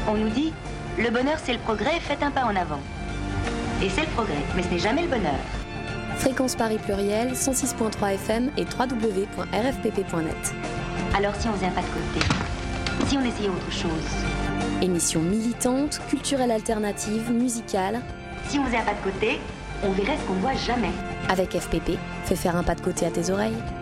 On nous dit, le bonheur c'est le progrès, faites un pas en avant. Et c'est le progrès, mais ce n'est jamais le bonheur. Fréquence Paris Pluriel, 106.3 FM et www.rfpp.net. Alors si on faisait un pas de côté, si on essayait autre chose. Émission militante, culturelle alternative, musicale. Si on faisait un pas de côté, on verrait ce qu'on ne voit jamais. Avec FPP, fais faire un pas de côté à tes oreilles.